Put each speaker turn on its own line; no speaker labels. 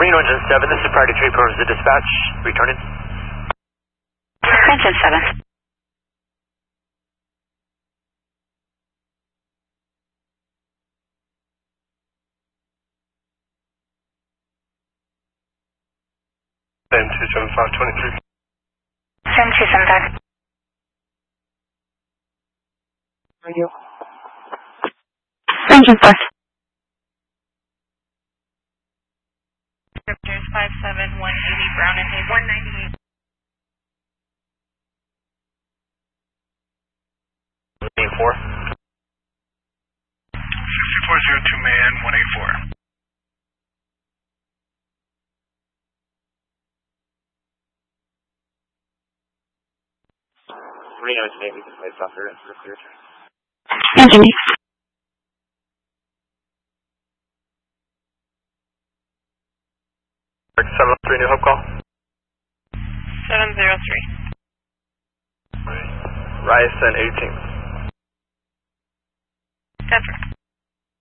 Reno Engine 7, this is priority 3 programs to dispatch. Returning.
Engine 7.
Then 27523.
7275.
Radio.
Engine 4.
Scriptures 57, 180, Brown and Hayes. 198.
84.
6402 man, 184.
Reno Engine 8, we can place officer in for clear.
Engine 8.
Mark 703, New Hope call.
703.
Ryerson 18.
Denver.